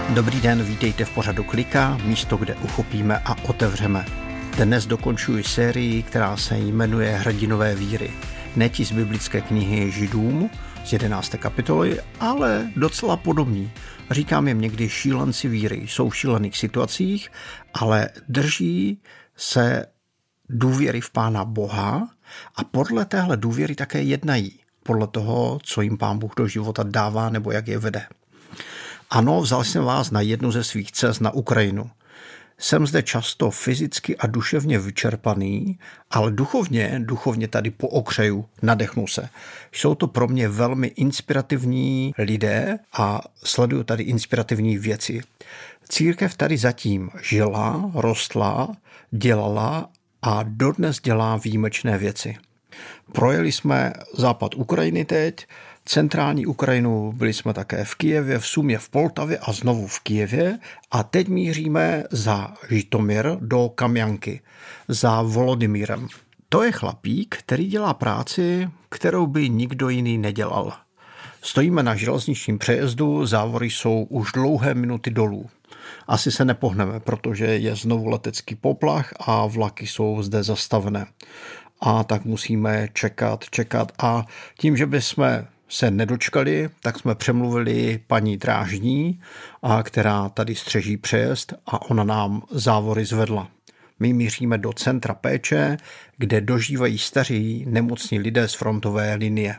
Dobrý den, vítejte v pořadu Klika, místo, kde uchopíme a otevřeme. Dnes dokončuji sérii, která se jmenuje Hrdinové víry. Ne ti z biblické knihy Židům z 11. kapitoly, ale docela podobný. Říkám jim někdy šílenci víry. Jsou v šílených situacích, ale drží se důvěry v Pána Boha a podle téhle důvěry také jednají. Podle toho, co jim Pán Bůh do života dává nebo jak je vede. Ano, vzal jsem vás na jednu ze svých cest na Ukrajinu. Jsem zde často fyzicky a duševně vyčerpaný, ale duchovně tady pookřeju, nadechnu se. Jsou to pro mě velmi inspirativní lidé a sleduju tady inspirativní věci. Církev tady zatím žila, rostla, dělala a dodnes dělá výjimečné věci. Projeli jsme západ Ukrajiny teď, centrální Ukrajinu, byli jsme také v Kyjevě, v Sumě, v Poltavě a znovu v Kyjevě a teď míříme za Žitomír do Kamjanky, za Volodymyrem. To je chlapík, který dělá práci, kterou by nikdo jiný nedělal. Stojíme na železničním přejezdu, závory jsou už dlouhé minuty dolů. Asi se nepohneme, protože je znovu letecký poplach a vlaky jsou zde zastavené. A tak musíme čekat a tím, že bychom se nedočkali, tak jsme přemluvili paní drážní, která tady střeží přejezd a ona nám závory zvedla. My míříme do centra péče, kde dožívají staří nemocní lidé z frontové linie.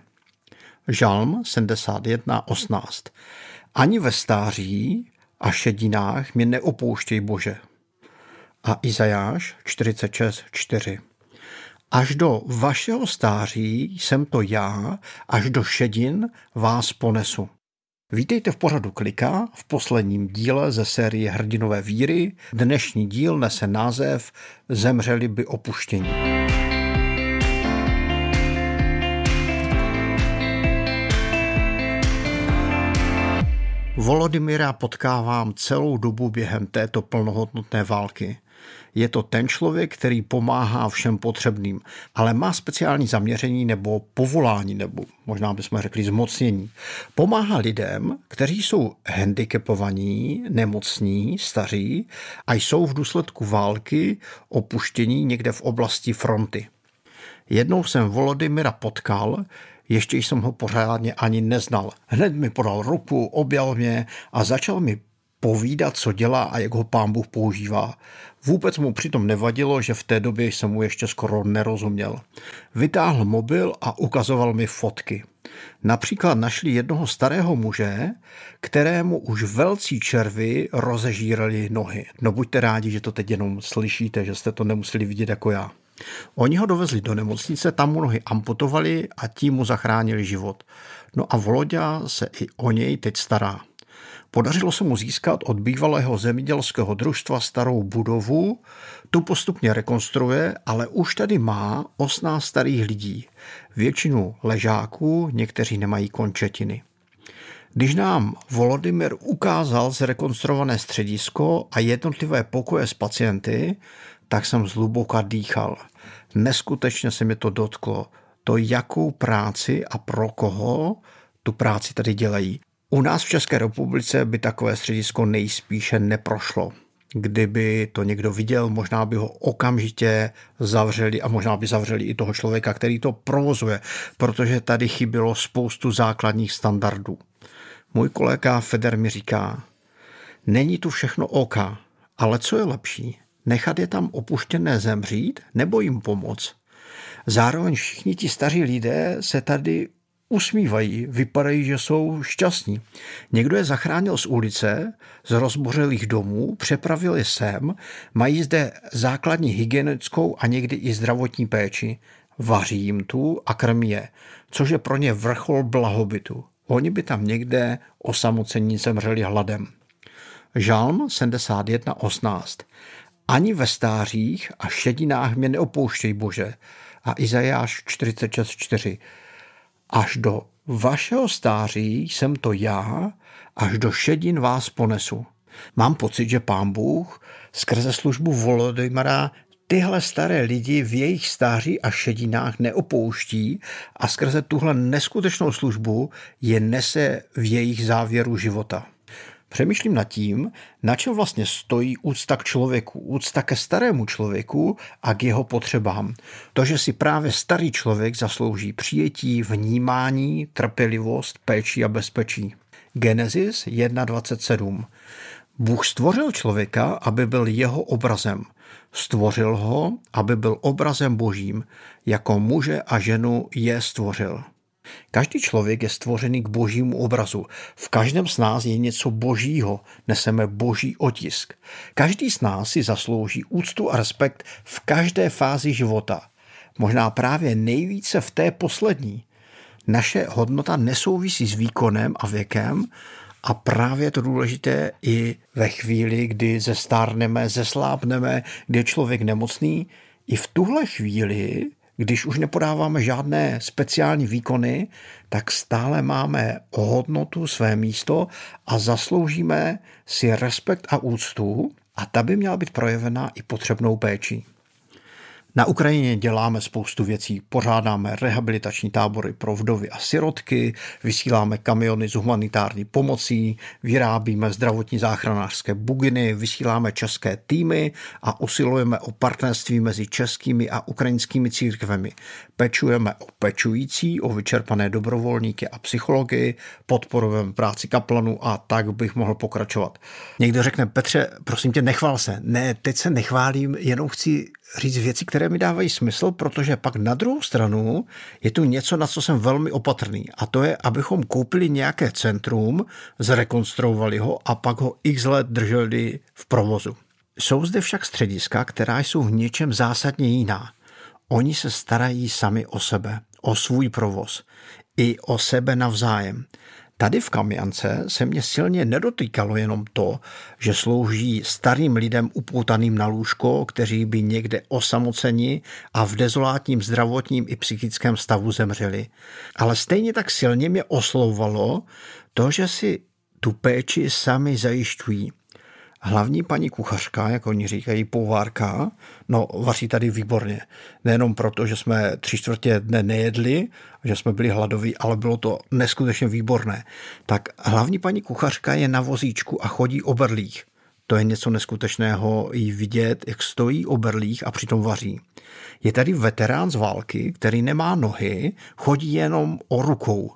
Žalm 71:18. Ani ve stáří a šedinách mě neopouštěj, Bože. A Izajáš 46:4. Až do vašeho stáří jsem to já, až do šedin vás ponesu. Vítejte v pořadu Klika v posledním díle ze série Hrdinové víry. Dnešní díl nese název Zemřeli by opuštění. Volodymyra potkávám celou dobu během této plnohodnotné války. Je to ten člověk, který pomáhá všem potřebným, ale má speciální zaměření nebo povolání, nebo možná bychom řekli zmocnění. Pomáhá lidem, kteří jsou handicapovaní, nemocní, staří a jsou v důsledku války opuštění někde v oblasti fronty. Jednou jsem Volodymyra potkal, ještě jsem ho pořádně ani neznal. Hned mi podal ruku, objal mě a začal mi povídat, co dělá a jak ho Pán Bůh používá. Vůbec mu přitom nevadilo, že v té době jsem mu ještě skoro nerozuměl. Vytáhl mobil a ukazoval mi fotky. Například našli jednoho starého muže, kterému už velcí červy rozežírali nohy. No buďte rádi, že to teď jenom slyšíte, že jste to nemuseli vidět jako já. Oni ho dovezli do nemocnice, tam mu nohy amputovali a tím mu zachránili život. No a Voloďa se i o něj teď stará. Podařilo se mu získat od bývalého zemědělského družstva starou budovu, tu postupně rekonstruuje, ale už tady má 18 starých lidí. Většinu ležáků, někteří nemají končetiny. Když nám Volodymyr ukázal zrekonstruované středisko a jednotlivé pokoje s pacienty, tak jsem zhluboka dýchal. Neskutečně se mi to dotklo. To, jakou práci a pro koho tu práci tady dělají. U nás v České republice by takové středisko nejspíše neprošlo. Kdyby to někdo viděl, možná by ho okamžitě zavřeli a možná by zavřeli i toho člověka, který to provozuje, protože tady chybělo spoustu základních standardů. Můj kolega Feder mi říká, není tu všechno OK, ale co je lepší? Nechat je tam opuštěné zemřít nebo jim pomoct? Zároveň všichni ti staří lidé se tady usmívají, vypadají, že jsou šťastní. Někdo je zachránil z ulice, z rozbořelých domů, přepravil je sem, mají zde základní hygienickou a někdy i zdravotní péči. Vaří jim tu a krmí je, což je pro ně vrchol blahobytu. Oni by tam někde osamocení zemřeli hladem. Žalm 71:18. Ani ve stářích a šedinách mě neopouštěj, Bože. A Izajáš 46:4. Až do vašeho stáří jsem to já, až do šedin vás ponesu. Mám pocit, že Pán Bůh skrze službu Volodymyra tyhle staré lidi v jejich stáří a šedinách neopouští a skrze tuhle neskutečnou službu je nese v jejich závěru života. Přemýšlím nad tím, na čem vlastně stojí úcta k člověku, úcta ke starému člověku a k jeho potřebám. To, že si právě starý člověk zaslouží přijetí, vnímání, trpělivost, péči a bezpečí. Genesis 1.27. Bůh stvořil člověka, aby byl jeho obrazem. Stvořil ho, aby byl obrazem Božím, jako muže a ženu je stvořil. Každý člověk je stvořený k Božímu obrazu. V každém z nás je něco Božího, neseme Boží otisk. Každý z nás si zaslouží úctu a respekt v každé fázi života. Možná právě nejvíce v té poslední. Naše hodnota nesouvisí s výkonem a věkem a právě je to důležité i ve chvíli, kdy zestárneme, zeslábneme, kdy je člověk nemocný. I v tuhle chvíli, když už nepodáváme žádné speciální výkony, tak stále máme hodnotu, své místo a zasloužíme si respekt a úctu a ta by měla být projevena i potřebnou péčí. Na Ukrajině děláme spoustu věcí, pořádáme rehabilitační tábory pro vdovy a sirotky, vysíláme kamiony s humanitární pomocí, vyrábíme zdravotní záchranářské buginy, vysíláme české týmy a usilujeme o partnerství mezi českými a ukrajinskými církvemi. Pečujeme o pečující, o vyčerpané dobrovolníky a psychology, podporujeme práci kaplanů a tak bych mohl pokračovat. Někdo řekne, Petře, prosím tě, nechvál se. Ne, teď se nechválím, jenom chci říct věci, které mi dávají smysl, protože pak na druhou stranu je tu něco, na co jsem velmi opatrný. A to je, abychom koupili nějaké centrum, zrekonstruovali ho a pak ho x let drželi v provozu. Jsou zde však střediska, která jsou v něčem zásadně jiná. Oni se starají sami o sebe, o svůj provoz, i o sebe navzájem. Tady v Kamjance se mě silně nedotýkalo jenom to, že slouží starým lidem upoutaným na lůžko, kteří by někde osamoceni a v dezolátním zdravotním i psychickém stavu zemřeli. Ale stejně tak silně mě oslovovalo to, že si tu péči sami zajišťují. Hlavní paní kuchařka, jak oni říkají, povárka, no vaří tady výborně. Nejenom proto, že jsme 3/4 dne nejedli, že jsme byli hladoví, ale bylo to neskutečně výborné. Tak hlavní paní kuchařka je na vozíčku a chodí o berlích. To je něco neskutečného jí vidět, jak stojí o berlích a přitom vaří. Je tady veterán z války, který nemá nohy, chodí jenom o rukou.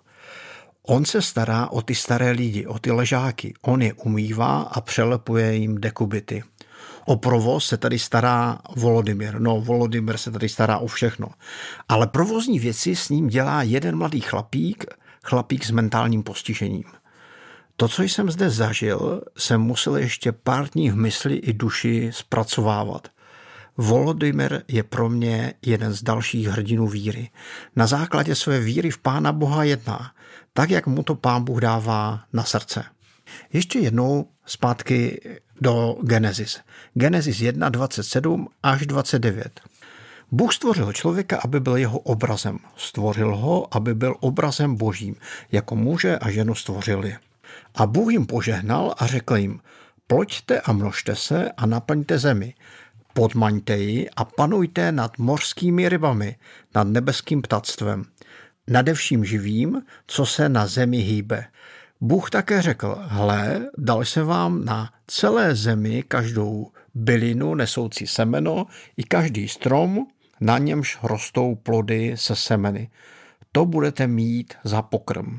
On se stará o ty staré lidi, o ty ležáky. On je umývá a přelepuje jim dekubity. O provoz se tady stará Volodymyr. No, Volodymyr se tady stará o všechno. Ale provozní věci s ním dělá jeden mladý chlapík s mentálním postižením. To, co jsem zde zažil, jsem musel ještě pár dní v mysli i duši zpracovávat. Volodymyr je pro mě jeden z dalších hrdinů víry. Na základě své víry v Pána Boha jedná, tak jak mu to Pán Bůh dává na srdce. Ještě jednou zpátky do Genesis. Genesis 1.27 až 29. Bůh stvořil člověka, aby byl jeho obrazem. Stvořil ho, aby byl obrazem Božím, jako muže a ženu stvořili. A Bůh jim požehnal a řekl jim, ploďte a množte se a naplňte zemi. Podmaňte ji a panujte nad mořskými rybami, nad nebeským ptactvem, nade vším živým, co se na zemi hýbe. Bůh také řekl, hle, dal se vám na celé zemi každou bylinu nesoucí semeno i každý strom, na němž rostou plody se semeny. To budete mít za pokrm.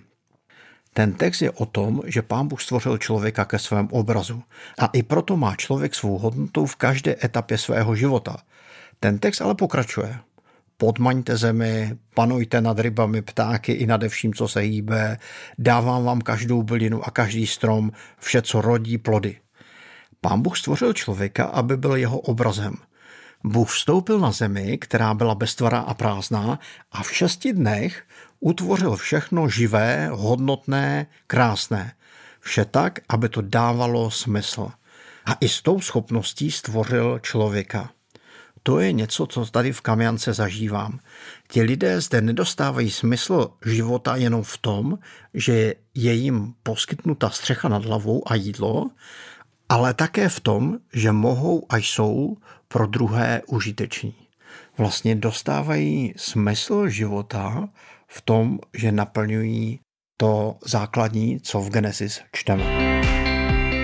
Ten text je o tom, že Pán Bůh stvořil člověka ke svému obrazu a i proto má člověk svou hodnotu v každé etapě svého života. Ten text ale pokračuje. Podmaňte zemi, panujte nad rybami, ptáky i nade vším, co se hýbe, dávám vám každou bylinu a každý strom, vše, co rodí plody. Pán Bůh stvořil člověka, aby byl jeho obrazem. Bůh vstoupil na zemi, která byla beztvará a prázdná a v 6 dnech utvořil všechno živé, hodnotné, krásné. Vše tak, aby to dávalo smysl. A i s tou schopností stvořil člověka. To je něco, co tady v Kamjance zažívám. Ti lidé zde nedostávají smysl života jenom v tom, že je jim poskytnuta střecha nad hlavou a jídlo, ale také v tom, že mohou a jsou pro druhé užiteční. Vlastně dostávají smysl života v tom, že naplňují to základní, co v Genesis čteme.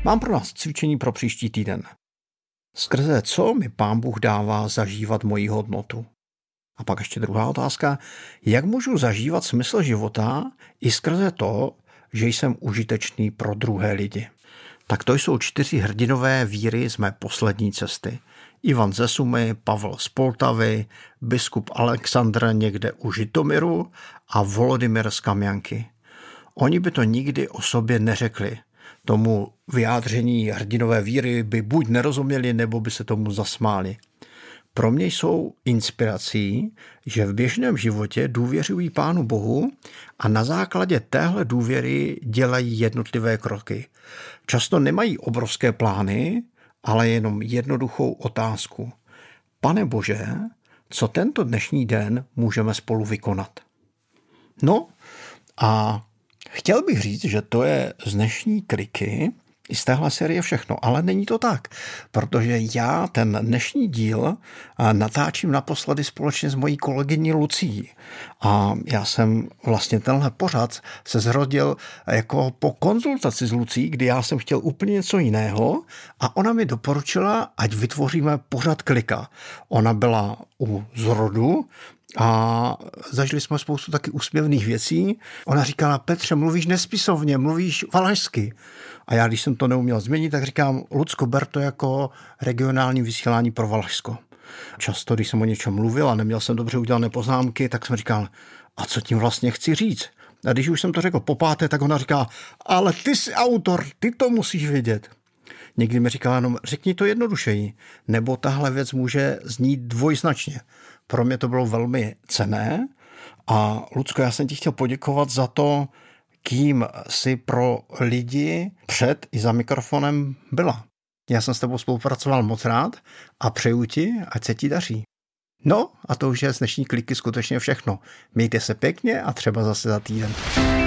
Mám pro nás cvičení pro příští týden. Skrze co mi Pán Bůh dává zažívat moji hodnotu? A pak ještě druhá otázka. Jak můžu zažívat smysl života i skrze to, že jsem užitečný pro druhé lidi? Tak to jsou 4 hrdinové víry z mé poslední cesty. Ivan ze Sumy, Pavel z Poltavy, biskup Alexandr někde u Žitomiru a Volodymyr z Kamjanky. Oni by to nikdy o sobě neřekli. Tomu vyjádření hrdinové víry by buď nerozuměli, nebo by se tomu zasmáli. Pro mě jsou inspirací, že v běžném životě důvěřují Pánu Bohu a na základě téhle důvěry dělají jednotlivé kroky. Často nemají obrovské plány, ale jenom jednoduchou otázku. Pane Bože, co tento dnešní den můžeme spolu vykonat? No a chtěl bych říct, že to je z dnešní kliky i z téhle série všechno, ale není to tak, protože já ten dnešní díl natáčím naposledy společně s mojí kolegyní Lucí. A já jsem vlastně tenhle pořad se zrodil jako po konzultaci s Lucí, kdy já jsem chtěl úplně něco jiného a ona mi doporučila, ať vytvoříme pořad klika. Ona byla u zrodu a zažili jsme spoustu taky úsměvných věcí. Ona říkala, Petře, mluvíš nespisovně, mluvíš valašsky. A já, když jsem to neuměl změnit, tak říkám, Lucko, ber to jako regionální vysílání pro Valašsko. Často, když jsem o něčem mluvil a neměl jsem dobře udělané poznámky, tak jsem říkal, a co tím vlastně chci říct? A když už jsem to řekl po páté, tak ona říká, ale ty jsi autor, ty to musíš vědět. Někdy mi říkala jenom, řekni to jednodušeji, nebo tahle věc může znít dvojznačně. Pro mě to bylo velmi cenné a Lucko, já jsem ti chtěl poděkovat za to, kým jsi pro lidi před i za mikrofonem byla. Já jsem s tebou spolupracoval moc rád a přeju ti, ať se ti daří. No a to už je z dnešní kliky skutečně všechno. Mějte se pěkně a třeba zase za týden.